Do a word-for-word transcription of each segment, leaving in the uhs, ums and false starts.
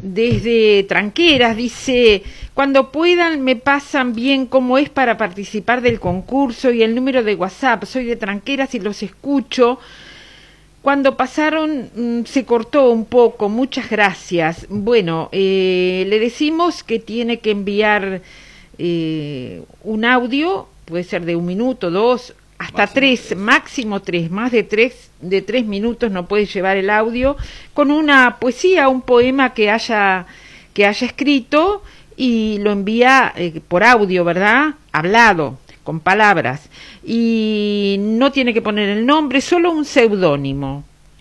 desde Tranqueras, dice, cuando puedan me pasan bien cómo es para participar del concurso y el número de WhatsApp. Soy de Tranqueras y los escucho. Cuando pasaron mmm, se cortó un poco, muchas gracias. Bueno, eh, le decimos que tiene que enviar eh, un audio, puede ser de un minuto, dos, hasta máximo tres, tres, máximo tres, más de tres, de tres minutos no puede llevar el audio, con una poesía, un poema que haya, que haya escrito y lo envía eh, por audio, ¿verdad? Hablado, con palabras. Y no tiene que poner el nombre, solo un seudónimo.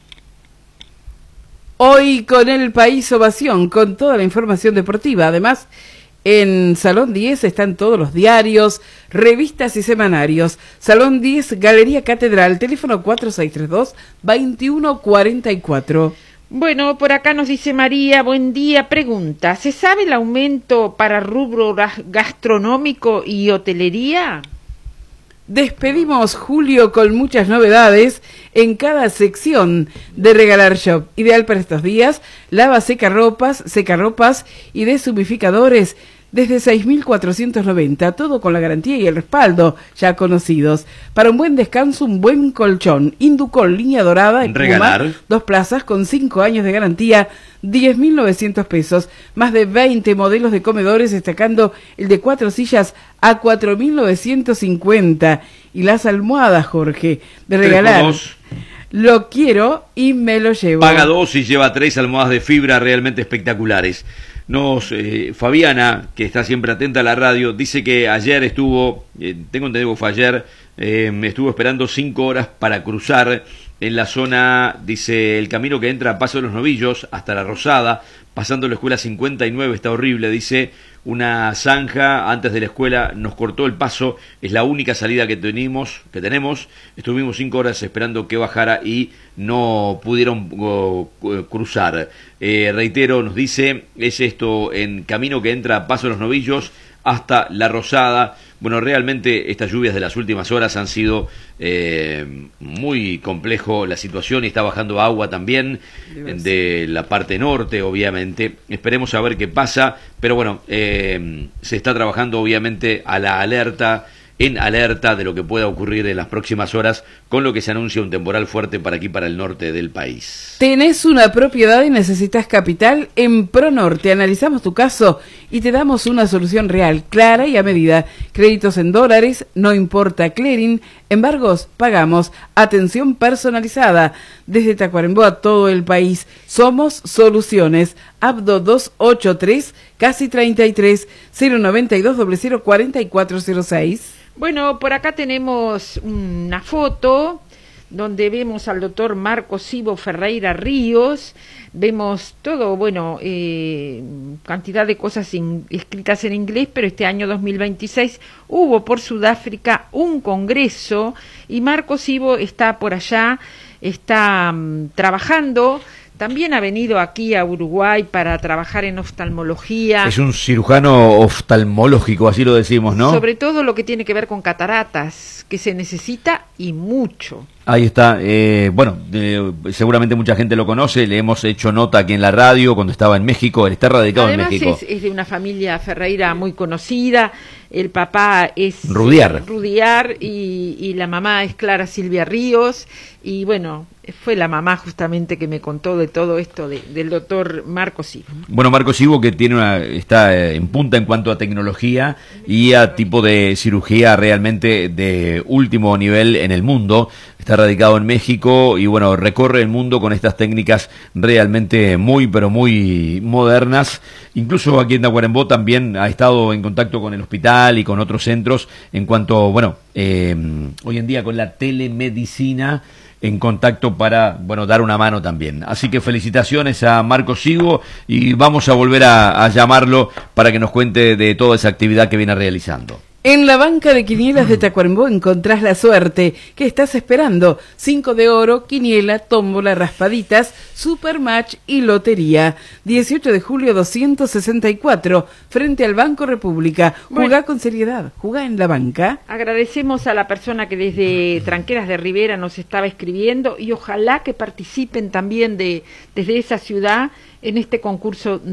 Hoy con el País Ovación, con toda la información deportiva. Además, en Salón diez están todos los diarios, revistas y semanarios. Salón diez, Galería Catedral, teléfono cuatro seis tres dos, dos uno cuatro cuatro. Bueno, por acá nos dice María, buen día, pregunta, ¿se sabe el aumento para rubro gastronómico y hotelería? Despedimos julio con muchas novedades en cada sección de Regalar Shop. Ideal para estos días, lava secarropas, secarropas y deshumificadores desde seis mil cuatrocientos noventa, todo con la garantía y el respaldo ya conocidos. Para un buen descanso, un buen colchón. Inducol, línea dorada, en Regalar. Puma, dos plazas con cinco años de garantía, diez mil novecientos pesos. Más de veinte modelos de comedores, destacando el de cuatro sillas a cuatro mil novecientos cincuenta. Y las almohadas, Jorge, de Regalar. Lo quiero y me lo llevo. Paga dos y lleva tres almohadas de fibra realmente espectaculares. Nos, eh, Fabiana, que está siempre atenta a la radio, dice que ayer estuvo, eh, tengo entendido que fue ayer, eh, estuvo esperando cinco horas para cruzar en la zona, dice, el camino que entra a Paso de los Novillos hasta La Rosada, pasando la escuela cincuenta y nueve, está horrible, dice, una zanja antes de la escuela nos cortó el paso, es la única salida que tenemos, que tenemos. Estuvimos cinco horas esperando que bajara y no pudieron uh, cruzar. Eh, reitero, nos dice, es esto en camino que entra a Paso de los Novillos hasta La Rosada. Bueno, realmente estas lluvias de las últimas horas han sido eh, muy complejo la situación y está bajando agua también de la parte norte, obviamente. Esperemos a ver qué pasa, pero bueno, eh, se está trabajando obviamente a la alerta, en alerta de lo que pueda ocurrir en las próximas horas, con lo que se anuncia un temporal fuerte para aquí, para el norte del país. ¿Tenés una propiedad y necesitas capital? En ProNorte analizamos tu caso y te damos una solución real, clara y a medida. Créditos en dólares, no importa clearing, embargos, pagamos. Atención personalizada. Desde Tacuarembó a todo el país. Somos Soluciones. Abdo doscientos ochenta y tres, casi treinta y tres, cero noventa y dos, cero cero cuarenta y cuatro cero seis. Bueno, por acá tenemos una foto donde vemos al doctor Marcos Ivo Ferreira Ríos, vemos todo, bueno, eh, cantidad de cosas in, escritas en inglés, pero este año dos mil veintiséis hubo por Sudáfrica un congreso y Marcos Ivo está por allá, está um, trabajando. También ha venido aquí a Uruguay para trabajar en oftalmología. Es un cirujano oftalmológico, así lo decimos, ¿no? Sobre todo lo que tiene que ver con cataratas, que se necesita y mucho. Ahí está, eh, bueno, eh, seguramente mucha gente lo conoce, le hemos hecho nota aquí en la radio cuando estaba en México, él está radicado Además, en México. Es, es de una familia Ferreira muy conocida, el papá es Rudiar, Rudiar y, y la mamá es Clara Silvia Ríos, y bueno, fue la mamá justamente que me contó de todo esto de, del doctor Marcos Ivo. Bueno, Marcos Ivo que tiene una, está en punta en cuanto a tecnología y a tipo de cirugía realmente de último nivel en el mundo. Está radicado en México y bueno, recorre el mundo con estas técnicas realmente muy, pero muy modernas. Incluso aquí en Tacuarembó también ha estado en contacto con el hospital y con otros centros en cuanto, bueno, eh, hoy en día con la telemedicina en contacto para, bueno, dar una mano también. Así que felicitaciones a Marcos Ivo y vamos a volver a, a llamarlo para que nos cuente de toda esa actividad que viene realizando. En la banca de quinielas de Tacuarembó encontrás la suerte. ¿Qué estás esperando? Cinco de oro, quiniela, tómbola, raspaditas, supermatch y lotería. dieciocho de julio doscientos sesenta y cuatro, frente al Banco República. Jugá bueno, con seriedad, jugá en la banca. Agradecemos a la persona que desde Tranqueras de Rivera nos estaba escribiendo y ojalá que participen también de desde esa ciudad en este concurso